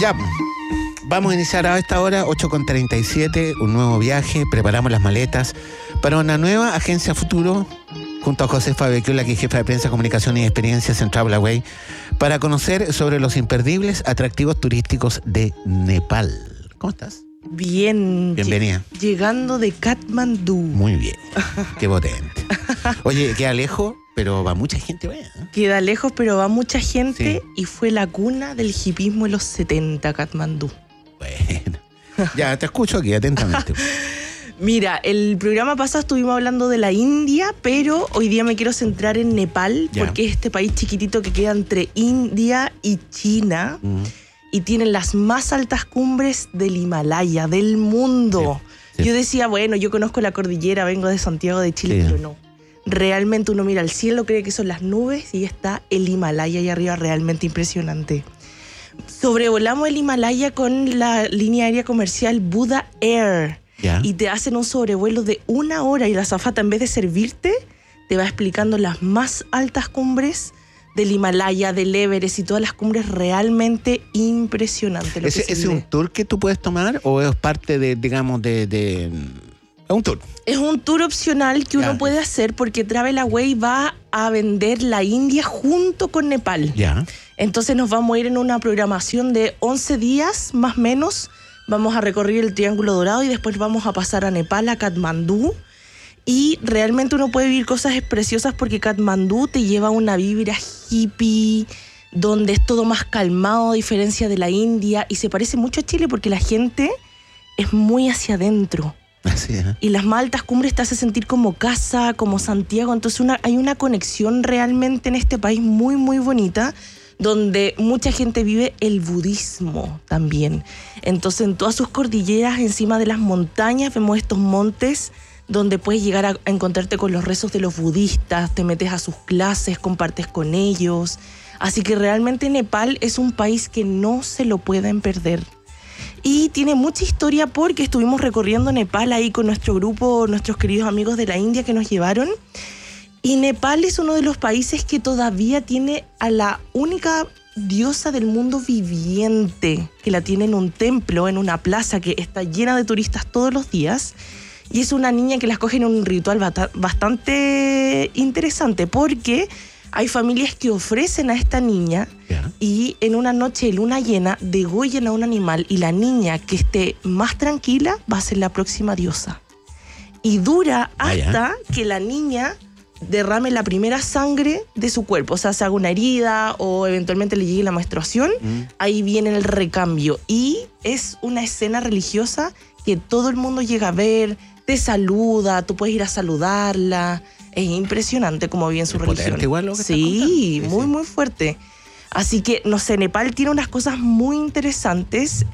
Ya, vamos a iniciar a esta hora, 8:37, un nuevo viaje. Preparamos las maletas para una nueva agencia futuro, junto a Josefa Becchiola, que es jefa de prensa, comunicación y experiencias en Travel Away, para conocer sobre los imperdibles atractivos turísticos de Nepal. ¿Cómo estás? Bien. Bienvenida. Llegando de Katmandú. Muy bien. Qué potente. Oye, queda lejos, pero va mucha gente. Bueno, ¿eh? Queda lejos, pero va mucha gente, Sí. y fue la cuna del hipismo en los 70, Katmandú. Bueno. Ya, te escucho aquí atentamente. Mira, el programa pasado estuvimos hablando de la India, pero hoy día me quiero centrar en Nepal, Ya. porque es este país chiquitito que queda entre India y China, y tienen las más altas cumbres del Himalaya, del mundo. Sí, sí. Yo decía, bueno, yo conozco la cordillera, vengo de Santiago de Chile, Sí. pero no. Realmente uno mira al cielo, cree que son las nubes y está el Himalaya ahí arriba, realmente impresionante. Sobrevolamos el Himalaya con la línea aérea comercial Buddha Air. Ya. Y te hacen un sobrevuelo de 1 hora, y la azafata, en vez de servirte, te va explicando las más altas cumbres del Himalaya, del Everest y todas las cumbres. Realmente impresionante lo que ¿Ese se es un vive. tour que tú puedes tomar o es parte de, digamos, de... Es un tour. Es un tour opcional que uno Ya. puede hacer, porque Travel Away va a vender la India junto con Nepal. Ya. Entonces nos vamos a ir en una programación de 11 días, más o menos. Vamos a recorrer el Triángulo Dorado y después vamos a pasar a Nepal, a Katmandú. Y realmente uno puede vivir cosas preciosas, porque Katmandú te lleva una vibra hippie, donde es todo más calmado, a diferencia de la India. Y se parece mucho a Chile porque la gente es muy hacia adentro. Así es. Y las más altas cumbres te hace sentir como casa, como Santiago. Entonces hay una conexión realmente en este país muy, muy bonita, donde mucha gente vive el budismo también. Entonces, en todas sus cordilleras, encima de las montañas, vemos estos montes donde puedes llegar a encontrarte con los rezos de los budistas, te metes a sus clases, compartes con ellos. Así que realmente Nepal es un país que no se lo pueden perder. Y tiene mucha historia, porque estuvimos recorriendo Nepal ahí con nuestro grupo, nuestros queridos amigos de la India que nos llevaron. Y Nepal es uno de los países que todavía tiene a la única diosa del mundo viviente, que la tiene en un templo, en una plaza que está llena de turistas todos los días. Y es una niña que la escogen en un ritual bastante interesante, porque hay familias que ofrecen a esta niña, Ya. y en una noche de luna llena degollan a un animal, y la niña que esté más tranquila va a ser la próxima diosa. Y dura hasta que la niña derrame la primera sangre de su cuerpo, o sea, se haga una herida o eventualmente le llegue la menstruación. Ahí viene el recambio, y es una escena religiosa que todo el mundo llega a ver, te saluda, tú puedes ir a saludarla. Es impresionante cómo vive en su Es religión. potente igual lo que estás Sí, contando. muy, Sí. muy fuerte. Así que, no sé, Nepal tiene unas cosas muy interesantes.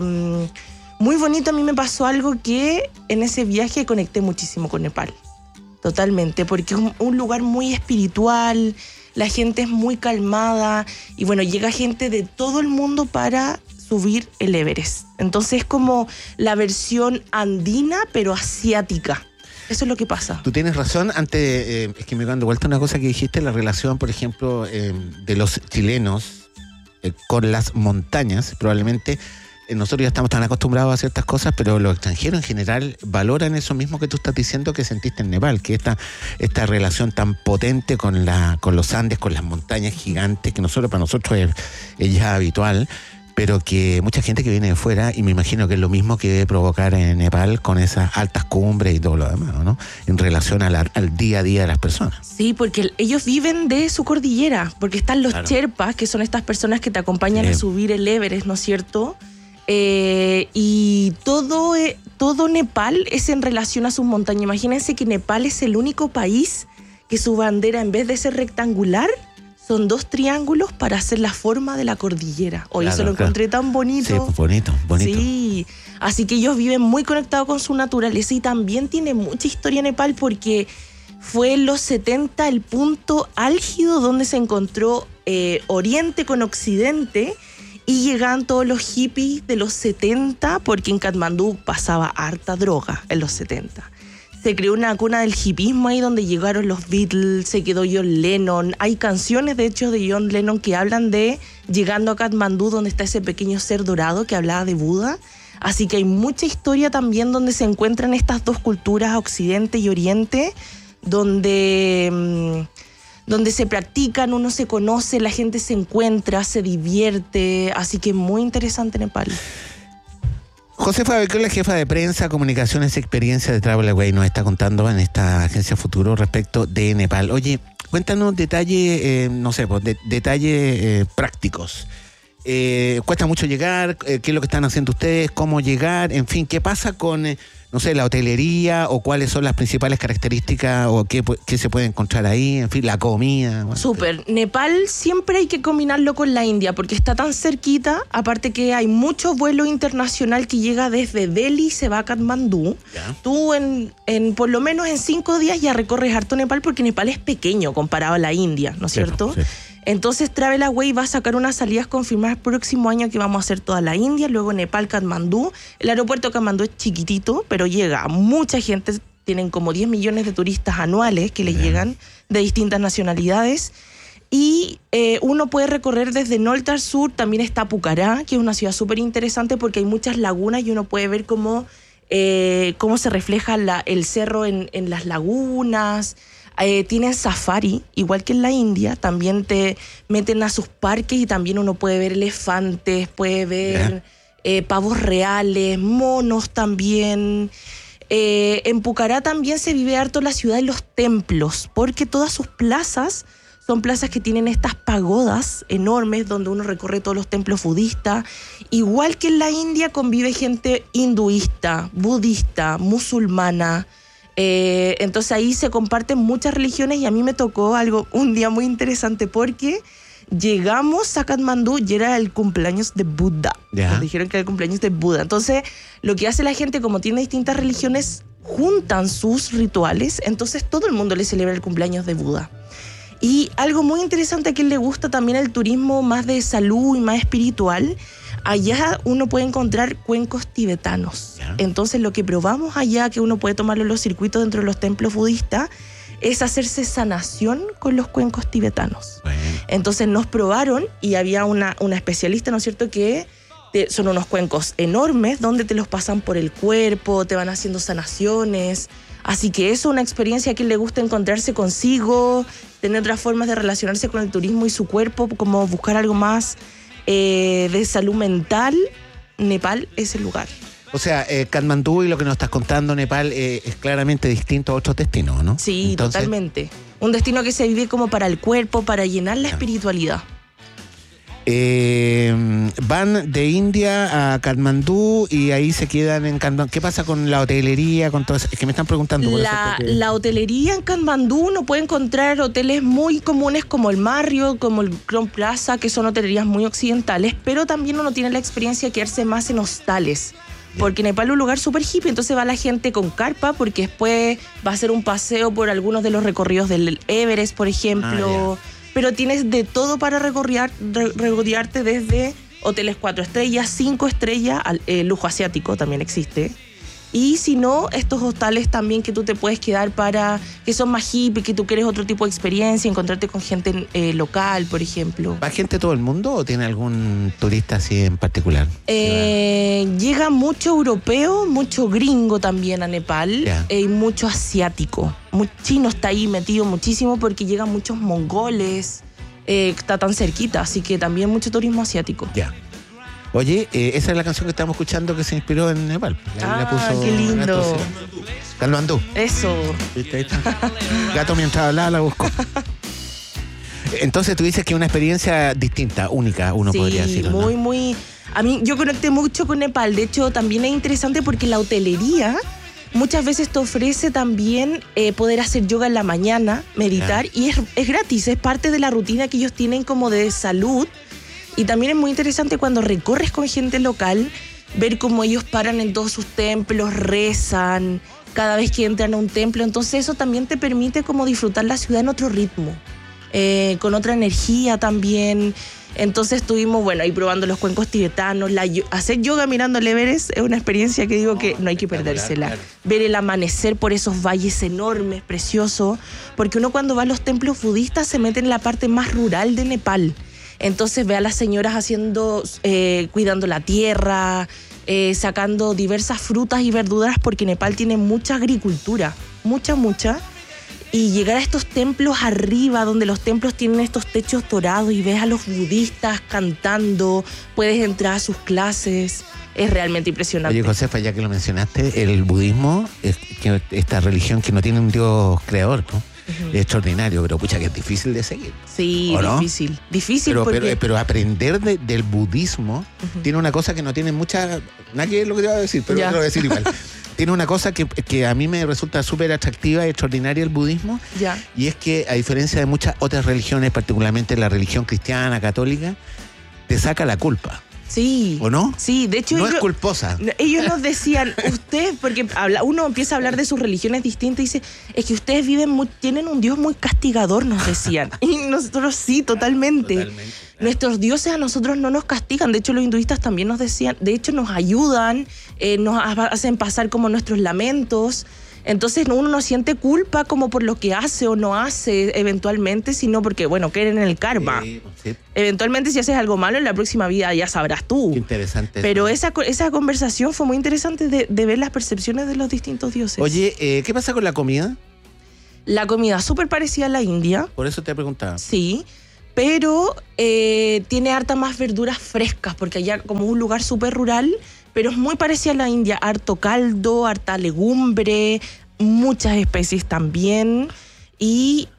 Muy bonito. A mí me pasó algo que en ese viaje conecté muchísimo con Nepal. Totalmente, porque es un lugar muy espiritual, la gente es muy calmada, y bueno, llega gente de todo el mundo para subir el Everest. Entonces es como la versión andina, pero asiática. Eso es lo que pasa. Tú tienes razón. Antes, es que me quedó dando vuelta una cosa que dijiste, la relación, por ejemplo, de los chilenos con las montañas. Probablemente nosotros ya estamos tan acostumbrados a ciertas cosas, pero los extranjeros en general valoran eso mismo que tú estás diciendo que sentiste en Nepal, que esta relación tan potente con los Andes, con las montañas gigantes, que para nosotros es ya habitual, pero que mucha gente que viene de fuera, y me imagino que es lo mismo que debe provocar en Nepal con esas altas cumbres y todo lo demás, ¿no? En relación al día a día de las personas. Sí, porque ellos viven de su cordillera, porque están los Claro. Sherpas, que son estas personas que te acompañan Sí. a subir el Everest, ¿no es cierto? Y todo Nepal es en relación a sus montañas. Imagínense que Nepal es el único país que su bandera, en vez de ser rectangular, son 2 triángulos para hacer la forma de la cordillera. Hoy Claro, eso lo claro. encontré tan bonito. Sí, pues bonito. Sí, así que ellos viven muy conectados con su naturaleza, y también tiene mucha historia Nepal, porque fue en los 70 el punto álgido donde se encontró Oriente con Occidente, y llegaban todos los hippies de los 70, porque en Katmandú pasaba harta droga en los 70. Se creó una cuna del hippismo ahí, donde llegaron los Beatles, se quedó John Lennon. Hay canciones, de hecho, de John Lennon que hablan de llegando a Katmandú, donde está ese pequeño ser dorado que hablaba de Buda. Así que hay mucha historia también donde se encuentran estas dos culturas, Occidente y Oriente, donde se practican, uno se conoce, la gente se encuentra, se divierte. Así que muy interesante Nepal. Josefa Becerra, jefa de prensa, comunicaciones y experiencia de Travel Away, nos está contando en esta agencia Futuro respecto de Nepal. Oye, cuéntanos detalles, detalles prácticos. Cuesta mucho llegar, qué es lo que están haciendo ustedes, cómo llegar, en fin, qué pasa con, la hotelería o cuáles son las principales características o qué se puede encontrar ahí, en fin, la comida. Bueno, Súper. Nepal siempre hay que combinarlo con la India porque está tan cerquita, aparte que hay mucho vuelo internacional que llega desde Delhi y se va a Katmandú. Ya. Tú por lo menos en 5 días ya recorres harto Nepal porque Nepal es pequeño comparado a la India, ¿no es cierto? Sí. Entonces Travel Away va a sacar unas salidas confirmadas el próximo año que vamos a hacer toda la India, luego Nepal, Katmandú. El aeropuerto de Katmandú es chiquitito, pero llega mucha gente, tienen como 10 millones de turistas anuales que les llegan de distintas nacionalidades. Y uno puede recorrer desde norte al sur, también está Pucará, que es una ciudad súper interesante porque hay muchas lagunas y uno puede ver cómo se refleja el cerro en las lagunas. Tienen safari, igual que en la India, también te meten a sus parques y también uno puede ver elefantes, puede ver pavos reales, monos también. En Pucará también se vive harto la ciudad de los templos, porque todas sus plazas son plazas que tienen estas pagodas enormes donde uno recorre todos los templos budistas. Igual que en la India convive gente hinduista, budista, musulmana. Entonces ahí se comparten muchas religiones y a mí me tocó un día muy interesante porque llegamos a Katmandú y era el cumpleaños de Buda. Nos dijeron que era el cumpleaños de Buda. Entonces lo que hace la gente, como tiene distintas religiones, juntan sus rituales, entonces todo el mundo le celebra el cumpleaños de Buda. Y algo muy interesante a quien le gusta también el turismo más de salud y más espiritual, allá uno puede encontrar cuencos tibetanos. Entonces lo que probamos allá, que uno puede tomarlo en los circuitos dentro de los templos budistas, es hacerse sanación con los cuencos tibetanos. Bueno. Entonces nos probaron y había una especialista, ¿no es cierto?, que son unos cuencos enormes donde te los pasan por el cuerpo, te van haciendo sanaciones. Así que eso es una experiencia a quien le gusta encontrarse consigo, tener otras formas de relacionarse con el turismo y su cuerpo, como buscar algo más de salud mental. Nepal es el lugar. O sea, Katmandú y lo que nos estás contando, Nepal, es claramente distinto a otros destinos, ¿no? Sí, totalmente. Un destino que se vive como para el cuerpo, para llenar la espiritualidad. Van de India a Katmandú y ahí se quedan en Katmandú. ¿Qué pasa con la hotelería? Con todo eso? Es que me están preguntando. La hotelería en Katmandú uno puede encontrar hoteles muy comunes como el Marriott, como el Crown Plaza, que son hotelerías muy occidentales, pero también uno tiene la experiencia de quedarse más en hostales. Porque Nepal es un lugar súper hippie, entonces va la gente con carpa porque después va a hacer un paseo por algunos de los recorridos del Everest, por ejemplo. Pero tienes de todo para regodearte, desde hoteles 4 estrellas, 5 estrellas, lujo asiático también existe. Y si no, estos hostales también que tú te puedes quedar que son más hippie, que tú quieres otro tipo de experiencia, encontrarte con gente local, por ejemplo. ¿Va gente de todo el mundo o tiene algún turista así en particular? Llega mucho europeo, mucho gringo también a Nepal, y mucho asiático. Chino está ahí metido muchísimo porque llegan muchos mongoles, está tan cerquita, así que también mucho turismo asiático. Oye, esa es la canción que estamos escuchando que se inspiró en Nepal. Qué lindo. Katmandú. Eso. ¿Viste? Ahí está. Gato mientras hablaba la busco. Entonces tú dices que es una experiencia distinta, única, uno podría decirlo, ¿no? muy. A mí, yo conecté mucho con Nepal. De hecho, también es interesante porque la hotelería muchas veces te ofrece también poder hacer yoga en la mañana, meditar, y es gratis, es parte de la rutina que ellos tienen como de salud. Y también es muy interesante cuando recorres con gente local, ver cómo ellos paran en todos sus templos, rezan cada vez que entran a un templo. Entonces eso también te permite como disfrutar la ciudad en otro ritmo, con otra energía también. Entonces estuvimos, ahí probando los cuencos tibetanos. Hacer yoga mirando el Everest es una experiencia que digo que no hay que perdérsela. Claro. Ver el amanecer por esos valles enormes, preciosos, porque uno cuando va a los templos budistas se mete en la parte más rural de Nepal. Entonces ve a las señoras haciendo, cuidando la tierra, sacando diversas frutas y verduras, porque Nepal tiene mucha agricultura, mucha. Y llegar a estos templos arriba, donde los templos tienen estos techos dorados y ves a los budistas cantando, puedes entrar a sus clases, es realmente impresionante. Oye, Josefa, ya que lo mencionaste, el budismo es que esta religión que no tiene un Dios creador, ¿no? Es extraordinario, pero pucha que es difícil de seguir. Sí, ¿no? Difícil porque... pero aprender del budismo tiene una cosa que no tiene mucha... Nada que es lo que te iba a decir, pero lo voy a decir igual. Tiene una cosa que a mí me resulta súper atractiva y extraordinaria el budismo, y es que, a diferencia de muchas otras religiones, particularmente la religión cristiana, católica, te saca la culpa. Sí. ¿O no? Sí, de hecho... No es culposa. Ellos nos decían, ustedes, porque uno empieza a hablar de sus religiones distintas y dice, es que ustedes tienen un Dios muy castigador, nos decían. Y nosotros sí, totalmente. Nuestros dioses a nosotros no nos castigan. De hecho, los hinduistas también nos decían, de hecho nos ayudan, nos hacen pasar como nuestros lamentos. Entonces uno no siente culpa como por lo que hace o no hace eventualmente, sino porque, bueno, creen en el karma. Sí. Eventualmente, si haces algo malo en la próxima vida, ya sabrás tú. Qué interesante. Pero esa conversación fue muy interesante de ver las percepciones de los distintos dioses. Oye, ¿qué pasa con la comida? La comida súper parecida a la India. Por eso te preguntaba. Sí, pero tiene harta más verduras frescas, porque allá como un lugar súper rural, pero es muy parecida a la India. Harto caldo, harta legumbre, muchas especies también. Y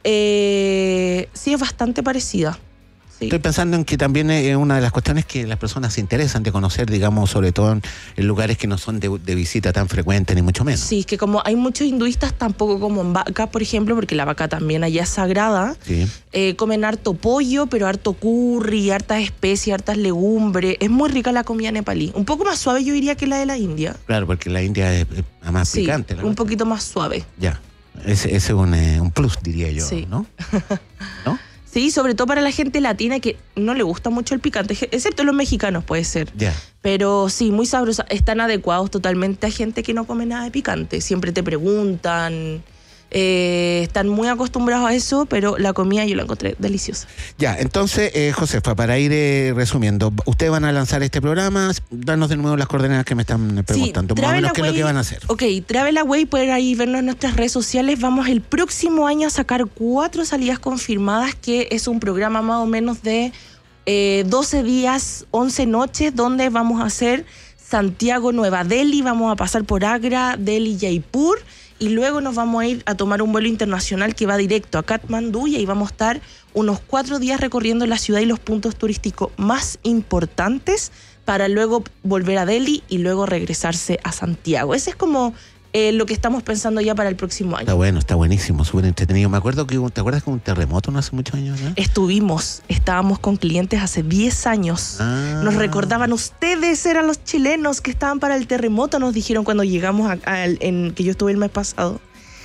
sí, es bastante parecida. Sí. Estoy pensando en que también es una de las cuestiones que las personas se interesan de conocer, digamos, sobre todo en lugares que no son de visita tan frecuente, ni mucho menos. Sí, que como hay muchos hinduistas, tampoco como en vaca, por ejemplo, porque la vaca también allá es sagrada, comen harto pollo, pero harto curry, hartas especies, hartas legumbres. Es muy rica la comida nepalí. Un poco más suave, yo diría, que la de la India. Claro, porque la India es más picante. Un poquito más suave. Ya, ese es un plus, diría yo, ¿no? ¿No? Sí, sobre todo para la gente latina que no le gusta mucho el picante, excepto los mexicanos puede ser. Pero sí, muy sabrosa. Están adecuados totalmente a gente que no come nada de picante. Siempre te preguntan, están muy acostumbrados a eso, pero la comida yo la encontré deliciosa. Ya, entonces, Josefa, para ir resumiendo, ustedes van a lanzar este programa, danos de nuevo las coordenadas que me están preguntando, más o menos qué es lo que van a hacer. Ok, Travel Away, pueden ahí vernos en nuestras redes sociales. Vamos el próximo año a sacar 4 salidas confirmadas, que es un programa más o menos de 12 días, 11 noches, donde vamos a hacer Santiago, Nueva Delhi, vamos a pasar por Agra, Delhi, Jaipur, y luego nos vamos a ir a tomar un vuelo internacional que va directo a Katmandú, y ahí vamos a estar unos 4 días recorriendo la ciudad y los puntos turísticos más importantes, para luego volver a Delhi y luego regresarse a Santiago. Ese es como lo que estamos pensando ya para el próximo año. Está bueno, está buenísimo, súper entretenido. Me acuerdo que, ¿te acuerdas que un terremoto no hace muchos años? ¿No? Estábamos con clientes hace 10 años. Nos recordaban, ustedes eran los chilenos que estaban para el terremoto, nos dijeron cuando llegamos que yo estuve el mes pasado.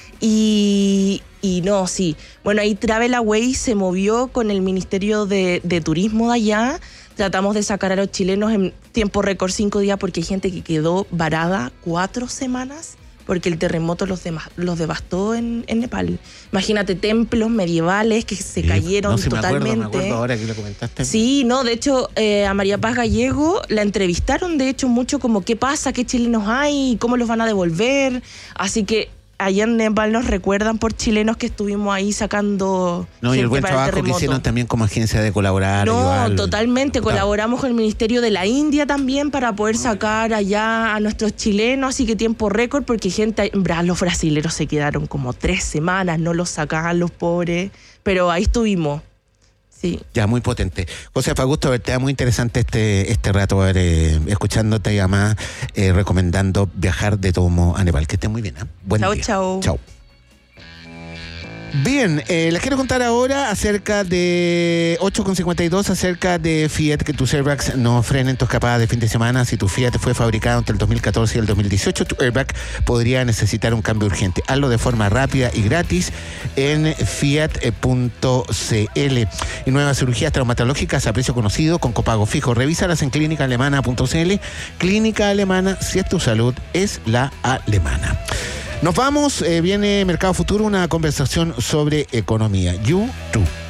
Y no, sí. Bueno, ahí Travel Away se movió con el Ministerio de Turismo de allá. Tratamos de sacar a los chilenos en tiempo récord 5 días, porque hay gente que quedó varada 4 semanas porque el terremoto los devastó en Nepal. Imagínate, templos medievales que se cayeron totalmente. Me acuerdo ahora que lo comentaste. Sí, no, de hecho, a María Paz Gallego la entrevistaron, de hecho, mucho como qué pasa, qué chilenos hay, cómo los van a devolver. Así que allá en Nepal nos recuerdan por chilenos que estuvimos ahí sacando. No, y el buen trabajo que hicieron también como agencia de colaborar. No, totalmente. Colaboramos con el Ministerio de la India también para poder sacar allá a nuestros chilenos, así que tiempo récord, porque los brasileros se quedaron como 3 semanas, no los sacaban los pobres, pero ahí estuvimos. Sí. Ya, muy potente. Josefa, gusto verte, muy interesante este rato, escuchándote y además recomendando viajar de Tomo a Nepal. Que esté muy bien, ¿eh? Buen día. Chao. Bien, les quiero contar ahora acerca de 8:52, acerca de Fiat, que tus airbags no frenen tu escapada de fin de semana. Si tu Fiat fue fabricado entre el 2014 y el 2018, tu airbag podría necesitar un cambio urgente. Hazlo de forma rápida y gratis en fiat.cl. Y nuevas cirugías traumatológicas a precio conocido con copago fijo. Revísalas en clínicaalemana.cl. Clínica Alemana, si es tu salud, es la alemana. Nos vamos, viene Mercado Futuro, una conversación sobre economía. You too.